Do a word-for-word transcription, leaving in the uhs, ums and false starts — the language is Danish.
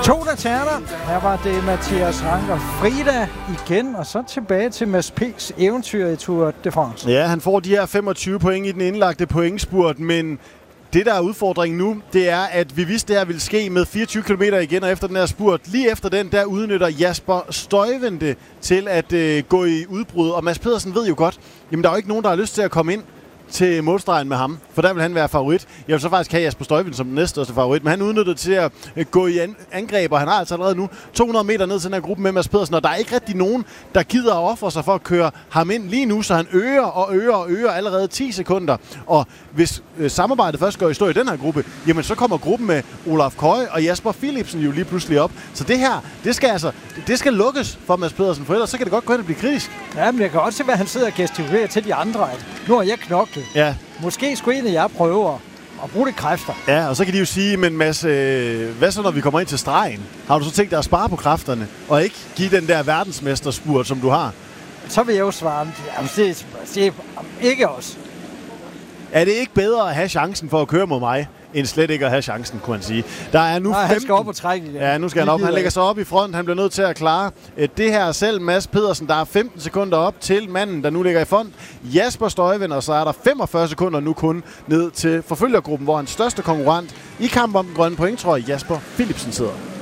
To der terner. Her var det Mathias Ranker Frida igen, og så tilbage til Mads P's eventyr i Tour de France. Ja, han får de her femogtyve point i den indlagte pointspurt, men det, der er udfordringen nu, det er, at vi vidste, det her ville ske med fireogtyve kilometer igen, og efter den her spurt. Lige efter den, der udnytter Jasper Stuyven det til at øh, gå i udbrud. Og Mads Pedersen ved jo godt, jamen der er jo ikke nogen, der har lyst til at komme ind til målstregen med ham, for der vil han være favorit. Jeg vil så faktisk have Jasper Stuyven som den næststørste favorit, men han udnyttede til at gå i angreb, og han har altså allerede nu to hundrede meter ned til den her gruppe med Mads Pedersen, og der er ikke rigtig nogen, der gider at ofre sig for at køre ham ind lige nu, så han øger og øger og øger allerede ti sekunder. Og hvis øh, samarbejdet først går i stå i den her gruppe, jamen så kommer gruppen med Olaf Køj og Jasper Philipsen jo lige pludselig op. Så det her, det skal altså, det skal lukkes for Mads Pedersen, for ellers så kan det godt gå hen og blive kritisk. Ja, men jeg kan også se, hvad han sidder og gestikulerer til de andre, at nu har jeg knoklet. Ja. Måske skulle en af jer prøve at bruge det kræfter. Ja, og så kan de jo sige, men Mads, øh, hvad så når vi kommer ind til stregen? Har du så tænkt dig at spare på kræfterne, og ikke give den der verdensmesterspurt, som du har? Så vil jeg jo svare, jamen, det, det er ikke os. Er det ikke bedre at have chancen for at køre mod mig, end slet ikke at have chancen, kunne han sige. Der er nu Nej, femten... han skal op og trække igen. Ja, nu skal han op. Han lægger sig op i front. Han bliver nødt til at klare det her selv. Mads Pedersen, der er femten sekunder op til manden, der nu ligger i front. Jasper Stuyven, og så er der femogfyrre sekunder nu kun ned til forfølgergruppen, hvor hans største konkurrent i kamp om den grønne point, tror jeg, Jasper Philipsen sidder.